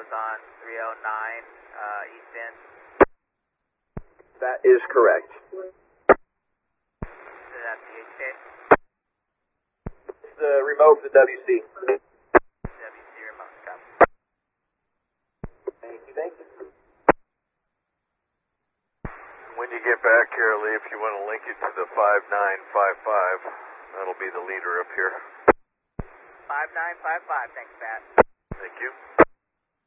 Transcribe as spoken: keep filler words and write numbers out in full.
shows on three oh nine uh, East End. That is correct. Is that the H K? It's the remote for the W C. W C remote, copy. Thank you, thank you. When you get back here, Lee, if you want to link it to the five nine five five, that'll be the leader up here. five nine five five, thanks, Pat. Thank you.